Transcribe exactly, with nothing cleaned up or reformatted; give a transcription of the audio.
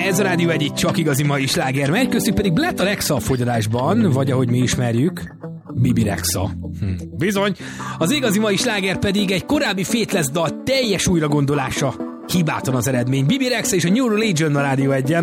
Ez a Rádió egy csak igazi mai sláger, mely köztük pedig Bletta Rexha a fogyalásban, vagy ahogy mi ismerjük, Bibi Rexha. Hm. Bizony, az igazi mai sláger pedig egy korábbi Faithless dal teljes újragondolása. Hibátlan az eredmény. Bibi Rexha és a New Religion a Rádió egyen.